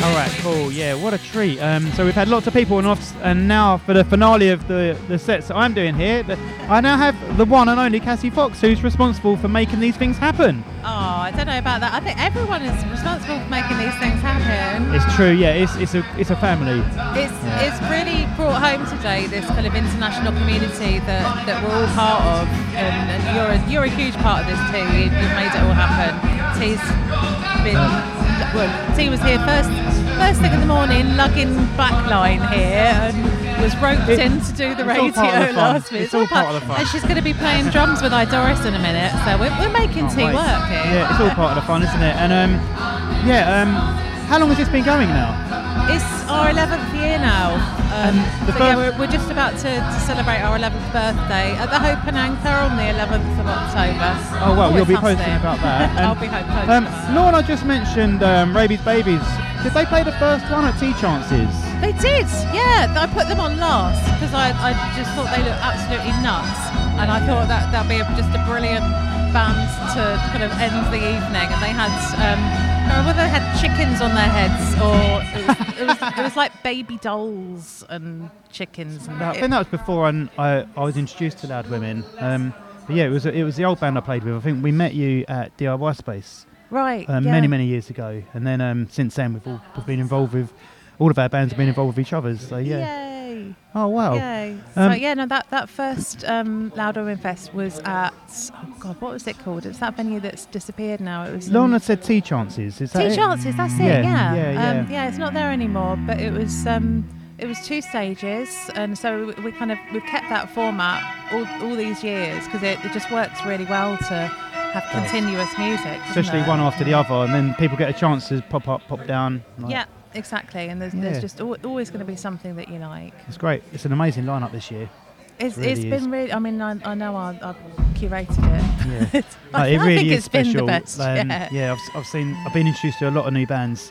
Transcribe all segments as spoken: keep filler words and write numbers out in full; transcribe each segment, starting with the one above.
All right, cool. Yeah, what a treat. Um, so we've had lots of people and offs, and now for the finale of the, the sets that I'm doing here, the, I now have the one and only Cassie Fox, who's responsible for making these things happen. Oh, I don't know about that. I think everyone is responsible for making these things happen. It's true. Yeah, it's it's a it's a family. It's yeah. it's really brought home today this kind of international community that, that we're all part of, and, and you're a, you're a huge part of this too. You, you've made it all happen. T's been well. T was here first first thing in the morning, lugging backline here, and was roped it, in to do the radio the last minute. It's all part of the fun. And she's going to be playing drums with Idoris in a minute, so we're, we're making T work here. Yeah, it's all part of the fun, isn't it? And um, yeah, um, how long has this been going now? It's our eleventh year now. Um, so yeah, we're, we're just about to, to celebrate our eleventh birthday at the Hope and Anchor on the eleventh of October. Oh well, Always you'll be hustling. posting about that. And, I'll be posting um, about that. Lorna just mentioned um, Raby's Babies. Did they play the first one at Tea Chances? They did, yeah. I put them on last because I, I just thought they looked absolutely nuts, and I thought that that'd be a, just a brilliant band to kind of end the evening. And they had, um, I don't know whether they had chickens on their heads or it was, it was, it was like baby dolls and chickens. And I it, think that was before I, I, I was introduced to Loud Women. Um, but yeah, it was it was the old band I played with. I think we met you at D I Y Space. Right. Um, yeah. Many many years ago, and then um, since then we've all we've been involved with all of our bands have been involved with each other's. So yeah. Yay. Oh wow. Yay. Um, so yeah, no, that that first um, Loud Women Fest was at oh god, what was it called? It's that venue that's disappeared now. It was. Lorna said Tea Chances. Is that Tea it? Chances. That's it. Yeah, Yeah. yeah, yeah. Um, yeah. It's not there anymore, but it was. Um, it was two stages, and so we, we kind of we've kept that format all, all these years because it, it just works really well to have continuous music. Especially it? one after the other, and then people get a chance to pop up, pop down. Like, Yeah, exactly. And there's, Yeah. there's just al- always going to be something that you like. It's great. It's an amazing lineup this year. It's, It really it's is. been really. I mean, I, I know I, I've curated it. Yeah. I, Like, it I really think is it's special. been the best. Um, yeah. yeah, I've, I've seen. I've been introduced to a lot of new bands.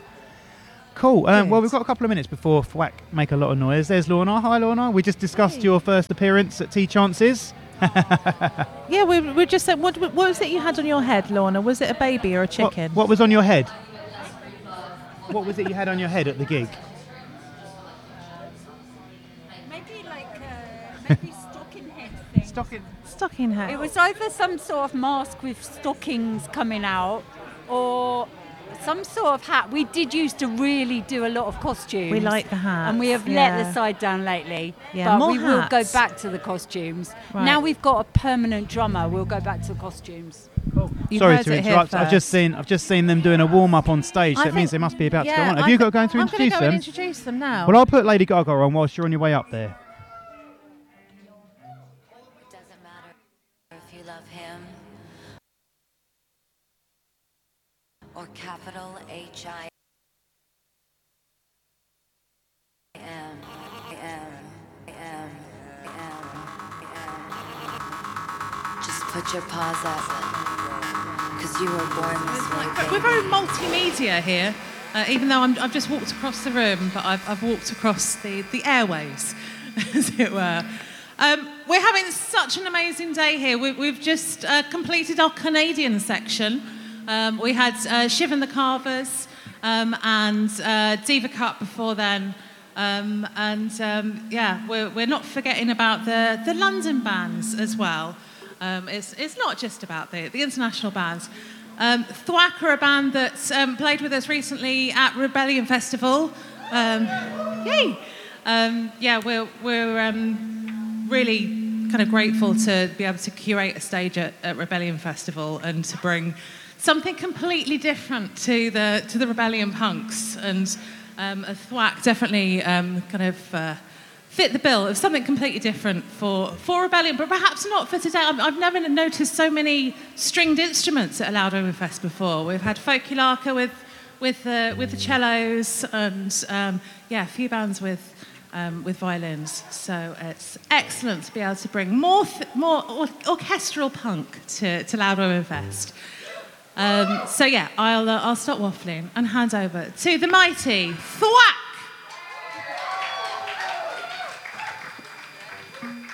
Cool. Um, well, Good. we've got a couple of minutes before Thwack make a lot of noise. There's Lorna. Hi, Lorna. We just discussed Hey. your first appearance at Tea Chances. Yeah, we we just said. What, what was it you had on your head, Lorna? Was it a baby or a What, chicken? what was on your head? What was it you had on your head at the gig? Maybe like uh, maybe stocking head thing. Stocking. Stocking hat. It was either some sort of mask with stockings coming out, or some sort of hat. We did used to really do a lot of costumes. We like the hats. and we have yeah. let the side down lately. Yeah, but more we will go hats. back to the costumes. Right. Now we've got a permanent drummer. We'll go back to the costumes. You Sorry heard to it here interrupt. I've just first. seen. I've just seen them doing a warm up on stage. I That means think- they must be about to yeah, go on. Have I you thi- got going to I'm introduce gonna go them? and introduce them now. Well, I'll put Lady Gaga on whilst you're on your way up there. Doesn't matter if you love him or capital H I M M M M M. Just put your paws up, cause you were born this way. But we're very multimedia here, uh, even though I'm, I've just walked across the room, but I've, I've walked across the, the airways, as it were. Um, we're having such an amazing day here. We, we've just uh, completed our Canadian section. Um, we had uh, Shiv and the Carvers um, and uh, Diva Cup before then. Um, and um, yeah, we're, we're not forgetting about the, the London bands as well. Um, it's, it's not just about the, the international bands. Um, Thwack are a band that um, played with us recently at Rebellion Festival. Um, yay! Um, yeah, we're, we're um, really kind of grateful to be able to curate a stage at, at Rebellion Festival and to bring something completely different to the to the Rebellion punks. And um, a Thwack definitely um, kind of uh, fit the bill of something completely different for, for Rebellion, but perhaps not for today. I've, I've never noticed so many stringed instruments at a Loud Women Fest before. We've had Folkulaka with with the with the cellos, and um, yeah, a few bands with um, with violins. So it's excellent to be able to bring more th- more or- orchestral punk to, to Loud Women Fest. Um, so yeah, I'll uh, I'll stop waffling and hand over to the mighty Thwack.